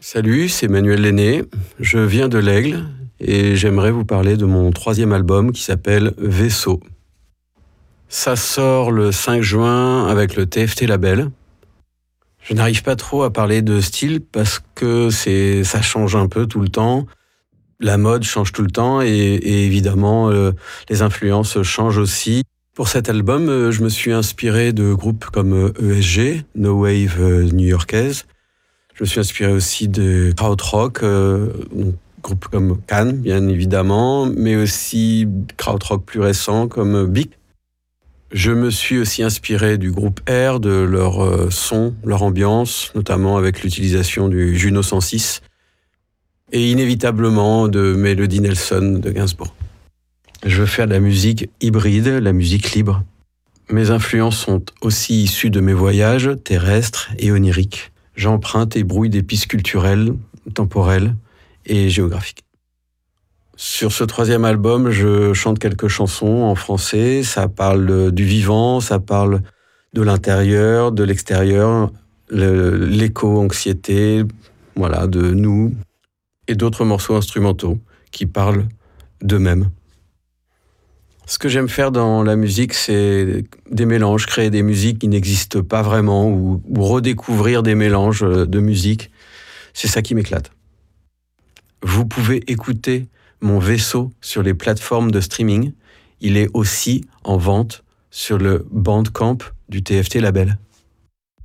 Salut, c'est Manuel Lenné. Je viens de l'Aigle et j'aimerais vous parler de mon 3e album qui s'appelle Vaisseau. Ça sort le 5 juin avec le TFT Label. Je n'arrive pas trop à parler de style parce que ça change un peu tout le temps. La mode change tout le temps et évidemment les influences changent aussi. Pour cet album, je me suis inspiré de groupes comme ESG, No Wave new-yorkaise. Je me suis inspiré aussi de krautrock, groupes comme Can, bien évidemment, mais aussi krautrock plus récents comme Bic. Je me suis aussi inspiré du groupe R, de leur son, leur ambiance, notamment avec l'utilisation du Juno 106, et inévitablement de Melody Nelson de Gainsbourg. Je veux faire de la musique hybride, la musique libre. Mes influences sont aussi issues de mes voyages terrestres et oniriques. J'emprunte et brouille des pistes culturelles, temporelles et géographiques. Sur ce 3e album, je chante quelques chansons en français. Ça parle du vivant, ça parle de l'intérieur, de l'extérieur, l'éco-anxiété, voilà, de nous, et d'autres morceaux instrumentaux qui parlent d'eux-mêmes. Ce que j'aime faire dans la musique, c'est des mélanges, créer des musiques qui n'existent pas vraiment ou redécouvrir des mélanges de musique. C'est ça qui m'éclate. Vous pouvez écouter mon Vaisseau sur les plateformes de streaming. Il est aussi en vente sur le Bandcamp du TFT Label.